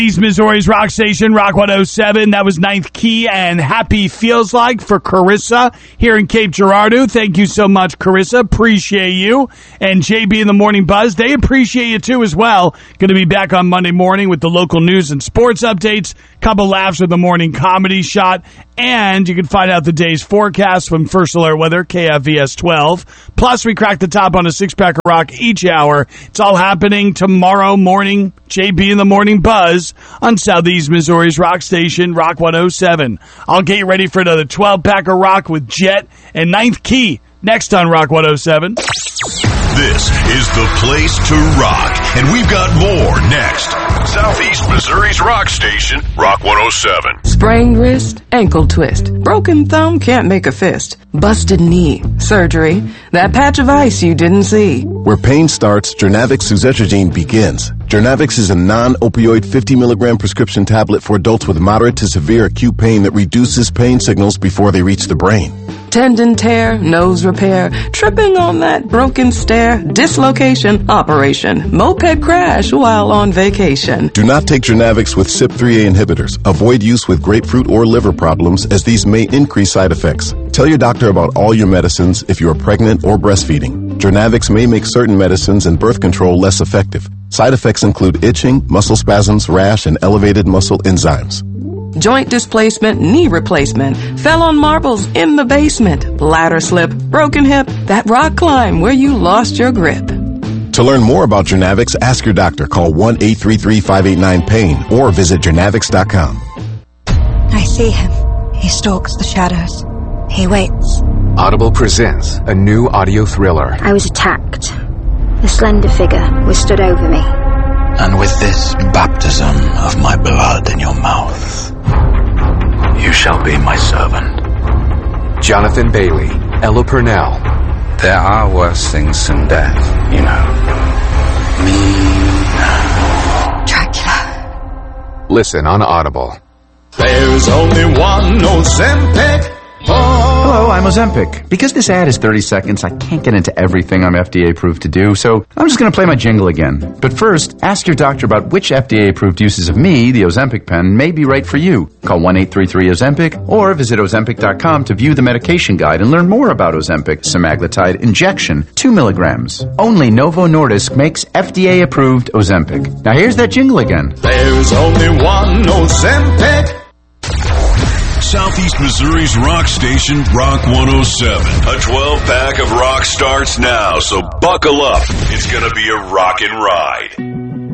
East Missouri's Rock Station, Rock 107. That was Ninth Key and Happy Feels Like for Carissa here in Cape Girardeau. Thank you so much, Carissa. Appreciate you. And JB in the Morning Buzz, they appreciate you too as well. Going to be back on Monday morning with the local news and sports updates, couple laughs with the morning comedy shot, and you can find out the day's forecast from First Alert Weather, KFVS 12. Plus, we crack the top on a six-pack of rock each hour. It's all happening tomorrow morning. JB in the Morning Buzz on Southeast Missouri's Rock Station, Rock 107. I'll get you ready for another 12-pack of rock with Jet and Ninth Key next on Rock 107. This is the place to rock, and we've got more next. Southeast Missouri's Rock Station, Rock 107. Sprained wrist, ankle twist, broken thumb, can't make a fist, busted knee, surgery, that patch of ice you didn't see. Where pain starts, Jernavix suzetrigine begins. Jernavix is a non-opioid 50 milligram prescription tablet for adults with moderate to severe acute pain that reduces pain signals before they reach the brain. Tendon tear, nose repair, tripping on that broken stair, dislocation, operation, moped crash while on vacation. Do not take Jernavix with CYP3A inhibitors. Avoid use with grapefruit or liver problems, as these may increase side effects. Tell your doctor about all your medicines if you are pregnant or breastfeeding. Jernavix may make certain medicines and birth control less effective. Side effects include itching, muscle spasms, rash, and elevated muscle enzymes. Joint displacement, knee replacement, fell on marbles in the basement, ladder slip, broken hip, that rock climb where you lost your grip. To learn more about Jernavix, ask your doctor. Call 1-833-589-PAIN or visit Jernavix.com. I see him. He stalks the shadows. He waits. Audible presents a new audio thriller. I was attacked. A slender figure was stood over me. And with this baptism of my blood in your mouth, you shall be my servant. Jonathan Bailey, Ella Purnell. There are worse things than death, you know. Dracula. Listen on Audible. There's only one Ozempic. Hello, I'm Ozempic. Because this ad is 30 seconds, I can't get into everything I'm FDA approved to do, so I'm just going to play my jingle again. But first, ask your doctor about which FDA approved uses of me, the Ozempic pen, may be right for you. Call 1-833-OZEMPIC or visit Ozempic.com to view the medication guide and learn more about Ozempic semaglutide injection, 2 milligrams. Only Novo Nordisk makes FDA approved Ozempic. Now here's that jingle again. There's only one Ozempic. Southeast Missouri's Rock Station, Rock 107. A 12-pack of rock starts now, so buckle up. It's going to be a rockin' ride.